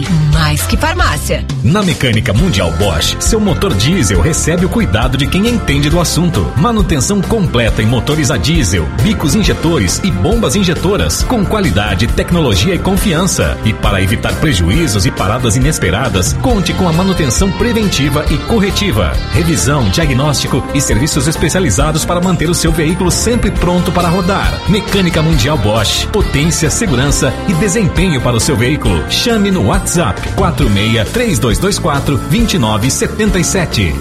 Mais que farmácia. Na Mecânica Mundial Bosch, seu motor diesel recebe o cuidado de quem entende do assunto. Manutenção completa em motores a diesel, bicos injetores e bombas injetoras, com qualidade, tecnologia e confiança. E para evitar prejuízos e paradas inesperadas, conte com a manutenção preventiva e corretiva, revisão, diagnóstico e serviços especializados para manter o seu veículo sempre pronto para rodar. Mecânica Mundial Bosch, potência, segurança e desempenho para o seu veículo. Chame no WhatsApp 46-3224-2977.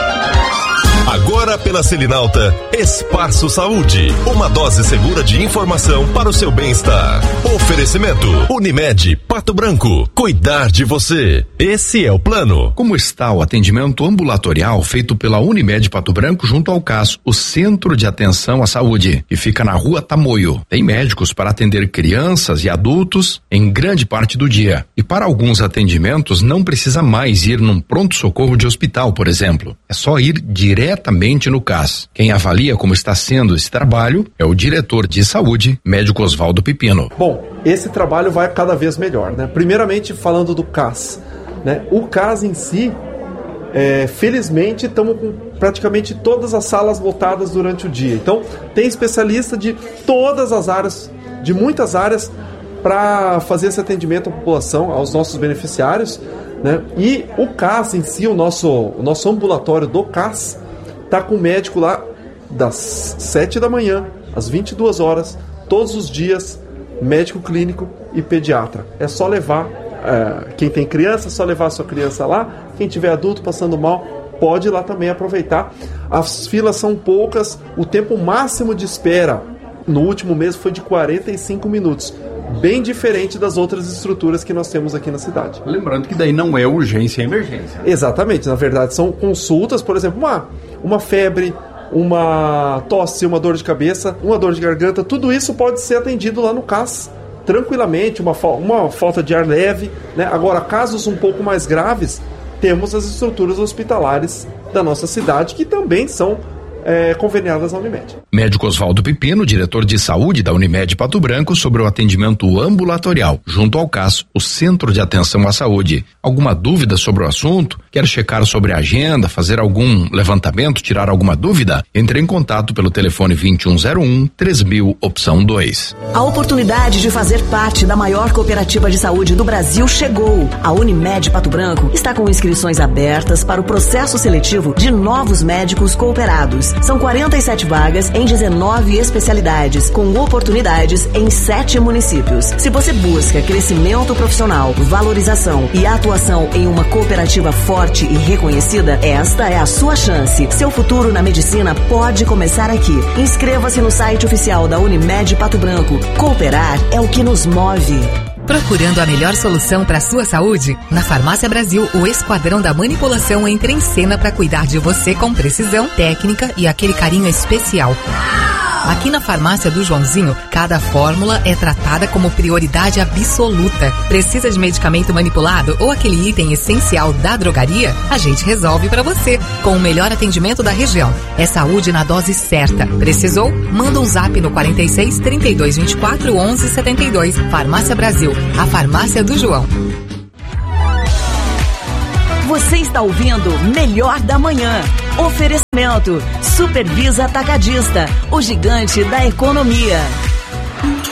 Agora pela Selinalta, Espaço Saúde, uma dose segura de informação para o seu bem-estar. Oferecimento, Unimed, Pato Branco, cuidar de você. Esse é o plano. Como está o atendimento ambulatorial feito pela Unimed Pato Branco junto ao CAS, o Centro de Atenção à Saúde, que fica na Rua Tamoio. Tem médicos para atender crianças e adultos em grande parte do dia. E para alguns atendimentos não precisa mais ir num pronto-socorro de hospital, por exemplo. É só ir diretamente no CAS. Quem avalia como está sendo esse trabalho é o diretor de saúde, médico Oswaldo Pipino. Bom, esse trabalho vai cada vez melhor, né? Primeiramente, falando do CAS, né? O CAS em si, felizmente, estamos com praticamente todas as salas lotadas durante o dia. Então, tem especialista de todas as áreas, de muitas áreas, para fazer esse atendimento à população, aos nossos beneficiários, né? E o CAS em si, o nosso ambulatório do CAS, tá com o médico lá das 7 da manhã às 22 horas, todos os dias, médico clínico e pediatra. É só levar, quem tem criança, é só levar a sua criança lá. Quem tiver adulto passando mal, pode ir lá também aproveitar. As filas são poucas, o tempo máximo de espera no último mês foi de 45 minutos. Bem diferente das outras estruturas que nós temos aqui na cidade. Lembrando que daí não é urgência, é emergência. Exatamente, na verdade são consultas, por exemplo, uma febre, uma tosse, uma dor de cabeça, uma dor de garganta, tudo isso pode ser atendido lá no CAS tranquilamente, uma falta de ar leve, né? Agora, casos um pouco mais graves, temos as estruturas hospitalares da nossa cidade que também são conveniadas à Unimed. Médico Oswaldo Pipino, diretor de saúde da Unimed Pato Branco, sobre o atendimento ambulatorial junto ao CAS, o Centro de Atenção à Saúde. Alguma dúvida sobre o assunto? Quer checar sobre a agenda, fazer algum levantamento, tirar alguma dúvida? Entre em contato pelo telefone 2101-3000, opção 2. A oportunidade de fazer parte da maior cooperativa de saúde do Brasil chegou. A Unimed Pato Branco está com inscrições abertas para o processo seletivo de novos médicos cooperados. São 47 vagas em 19 especialidades, com oportunidades em 7 municípios. Se você busca crescimento profissional, valorização e atuação em uma cooperativa forte e reconhecida, esta é a sua chance. Seu futuro na medicina pode começar aqui. Inscreva-se no site oficial da Unimed Pato Branco. Cooperar é o que nos move. Procurando a melhor solução para a sua saúde? Na Farmácia Brasil, o Esquadrão da Manipulação entra em cena para cuidar de você com precisão, técnica e aquele carinho especial. Aqui na Farmácia do Joãozinho, cada fórmula é tratada como prioridade absoluta. Precisa de medicamento manipulado ou aquele item essencial da drogaria? A gente resolve para você, com o melhor atendimento da região. É saúde na dose certa. Precisou? Manda um zap no 46 32 24 11 72. Farmácia Brasil, a farmácia do João. Você está ouvindo Melhor da Manhã. Oferecimento Supervisa Atacadista, o gigante da economia.